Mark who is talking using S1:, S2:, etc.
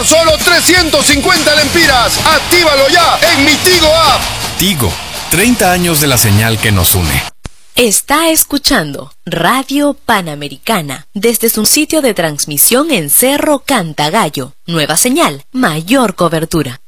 S1: por solo 350 lempiras. ¡Actívalo ya en mi Tigo App!
S2: Tigo, 30 años de la señal que nos une.
S3: Está escuchando Radio Panamericana desde su sitio de transmisión en Cerro Cantagallo. Nueva señal, mayor cobertura.